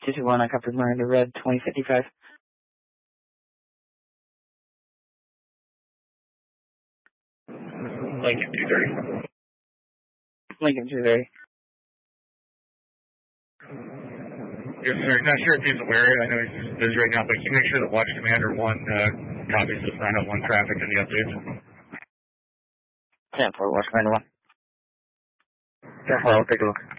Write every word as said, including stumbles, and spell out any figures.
two two one, I copied Miranda Red, twenty fifty-five. Lincoln two thirty. Lincoln two thirty. Yes, sir. Not sure if he's aware. I know he's busy right now, but can you make sure that Watch Commander one uh, copies this nine oh one traffic and the updates? ten four, Watch Commander one. ten four, I'll take a look.